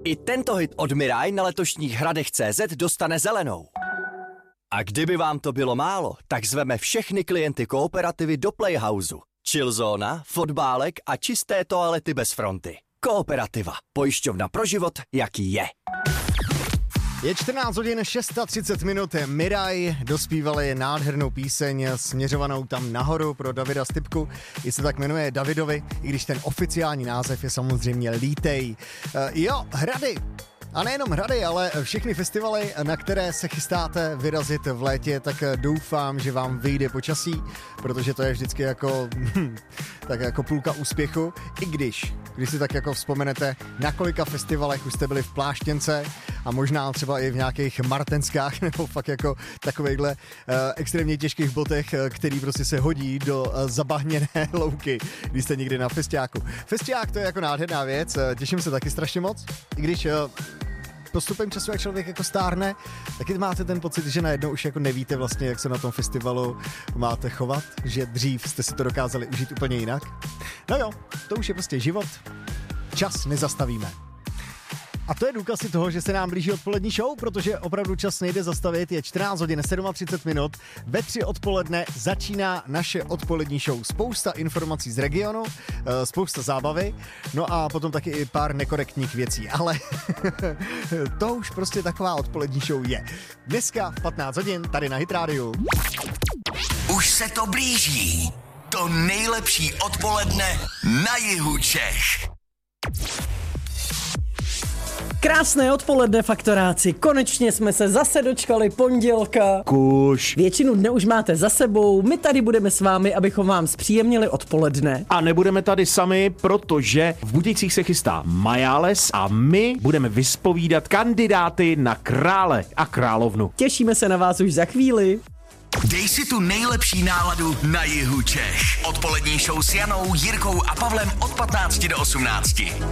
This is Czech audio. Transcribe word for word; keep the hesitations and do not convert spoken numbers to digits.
I tento hit od Mirai na letošních hradech tečka cé zet dostane zelenou. A kdyby vám to bylo málo, tak zveme všechny klienty Kooperativy do Playhouseu. Chillzóna, fotbálek a čisté toalety bez fronty. Kooperativa. Pojišťovna pro život, jaký je. Je čtrnáct hodin třicet šest minut. Mirai dospívali nádhernou píseň směřovanou tam nahoru pro Davida Stypku. I se tak jmenuje Davidovi, i když ten oficiální název je samozřejmě Lítej. Uh, jo, hrady. A nejenom hrady, ale všechny festivaly, na které se chystáte vyrazit v létě, tak doufám, že vám vyjde počasí, protože to je vždycky jako, tak jako půlka úspěchu. I když, když si tak jako vzpomenete, na kolika festivalech už jste byli v Pláštěnce a možná třeba i v nějakých Martenskách nebo fakt jako takovejhle uh, extrémně těžkých botech, který prostě se hodí do uh, zabahněné louky, když jste někdy na festiáku. Festiák to je jako nádherná věc, těším se taky strašně moc, i když uh, postupem času, jak člověk jako stárne, taky máte ten pocit, že najednou už jako nevíte vlastně, jak se na tom festivalu máte chovat, že dřív jste si to dokázali užít úplně jinak. No jo, to už je prostě život. Čas nezastavíme. A to je důkaz i toho, že se nám blíží odpolední show, protože opravdu čas nejde zastavit, je čtrnáct hodin třicet sedm minut, ve tři odpoledne začíná naše odpolední show. Spousta informací z regionu, spousta zábavy, no a potom taky i pár nekorektních věcí, ale to už prostě taková odpolední show je. Dneska v patnáct hodin tady na Hit Radio. Už se to blíží, to nejlepší odpoledne na jihu Čech. Krásné odpoledne, faktoráci. Konečně jsme se zase dočkali pondělka. Kuš. Většinu dne už máte za sebou. My tady budeme s vámi, abychom vám zpříjemnili odpoledne. A nebudeme tady sami, protože v Budějcích se chystá Majáles a my budeme vyspovídat kandidáty na krále a královnu. Těšíme se na vás už za chvíli. Dej si tu nejlepší náladu na jihu Čech. Odpolední show s Janou, Jirkou a Pavlem od patnácti do osmnácti.